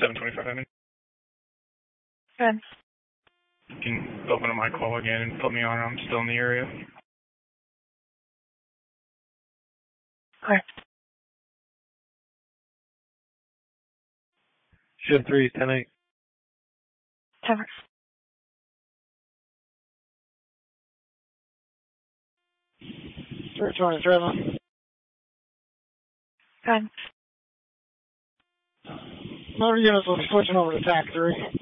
725 Evan. Good. You can open up my call again and put me on. I'm still in the area. Okay. Shift 3, 10-8. 10. Search on the trailer. Good. Motor units will be switching over to TAC 3.